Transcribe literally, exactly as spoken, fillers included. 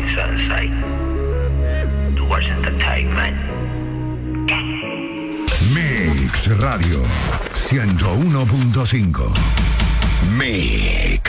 Sunset. Towards entertainment. Mix Radio ciento uno punto cinco. Mix.